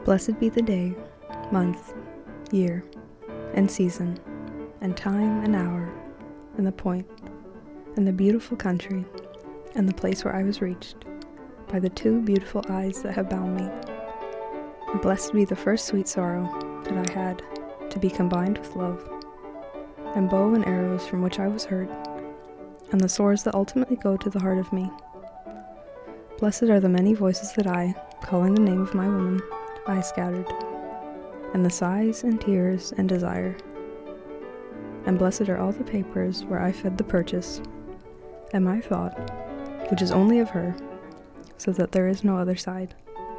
Blessed be the day, month, year, and season, and time and hour, and the point, and the beautiful country, and the place where I was reached, by the two beautiful eyes that have bound me. And blessed be the first sweet sorrow that I had, to be combined with love, and bow and arrows from which I was hurt, and the swords that ultimately go to the heart of me. Blessed are the many voices that I, calling the name of my woman, I scattered, and the sighs and tears and desire. And blessed are all the papers where I fed the purchase, and my thought, which is only of her, so that there is no other side.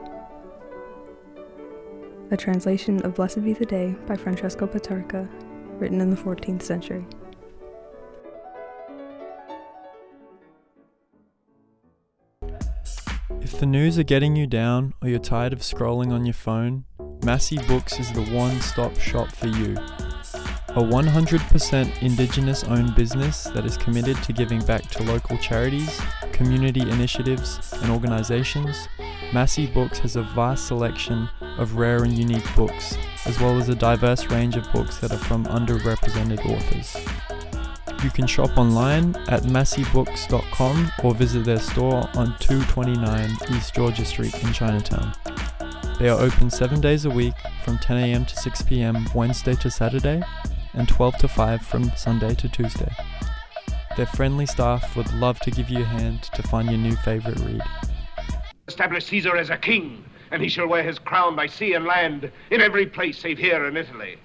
A translation of Blessed Be the Day by Francesco Petrarca, written in the 14th century. If the news are getting you down or you're tired of scrolling on your phone, Massey Books is the one-stop shop for you. A 100% Indigenous-owned business that is committed to giving back to local charities, community initiatives, and organizations, Massey Books has a vast selection of rare and unique books, as well as a diverse range of books that are from underrepresented authors. You can shop online at masseybooks.com or visit their store on 229 East Georgia Street in Chinatown. They are open 7 days a week from 10 a.m. to 6 p.m. Wednesday to Saturday and 12 to 5 from Sunday to Tuesday. Their friendly staff would love to give you a hand to find your new favorite read. Establish Caesar as a king, and he shall wear his crown by sea and land in every place save here in Italy.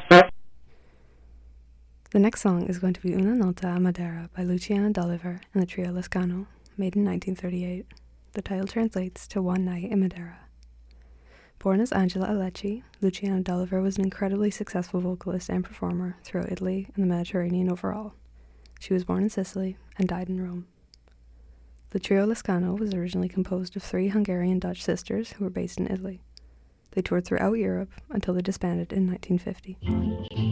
The next song is going to be Una Nota a Madera by Luciano D'Oliver and the trio Lescano, made in 1938. The title translates to One Night in Madeira. Born as Angela Alecci, Luciano D'Oliver was an incredibly successful vocalist and performer throughout Italy and the Mediterranean overall. She was born in Sicily and died in Rome. The trio Lescano was originally composed of 3 Hungarian Dutch sisters who were based in Italy. They toured throughout Europe until they disbanded in 1950.